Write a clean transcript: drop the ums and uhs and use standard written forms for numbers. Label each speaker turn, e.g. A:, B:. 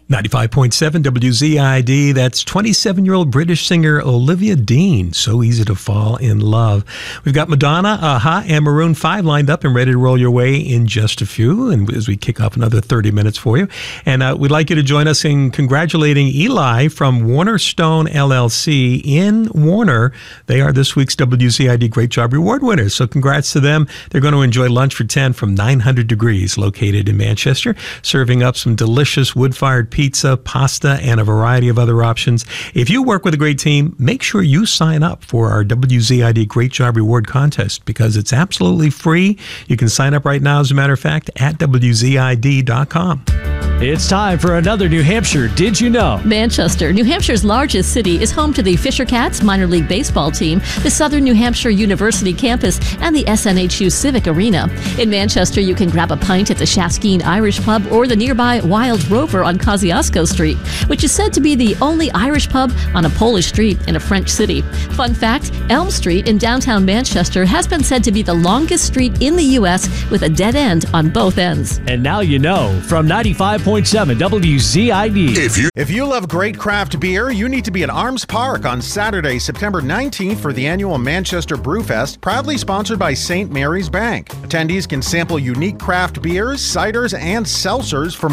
A: 95.7 WZID, that's 27-year-old British singer Olivia Dean. So easy to fall in love. We've got Madonna, Aha, and Maroon 5 lined up and ready to roll your way in just a few, and as we kick off another 30 minutes for you. And we'd like you to join us in congratulating Eli from Warner Stone LLC in Warner. They are this week's WZID Great Job Reward winners, so congrats to them. They're going to enjoy lunch for 10 from 900 Degrees, located in Manchester, serving up some delicious wood-fired pizza, pasta, and a variety of other options. If you work with a great team, make sure you sign up for our WZID Great Job Reward Contest because it's absolutely free. You can sign up right now, as a matter of fact, at WZID.com.
B: It's time for another New Hampshire Did You Know?
C: Manchester, New Hampshire's largest city, is home to the Fisher Cats minor league baseball team, the Southern New Hampshire University campus, and the SNHU Civic Arena. In Manchester, you can grab a pint at the Shaskeen Irish Pub or the nearby Wild Rover on Kosciuszko Street, which is said to be the only Irish pub on a Polish street in a French city. Fun fact, Elm Street in downtown Manchester has been said to be the longest street in the U.S. with a dead end on both ends.
B: And now you know from 95.7 WZID.
D: If you love great craft beer, you need to be at Arms Park on Saturday, September 19th for the annual Manchester Brewfest, proudly sponsored by St. Mary's Bank. Attendees can sample unique craft beers, ciders, and seltzers for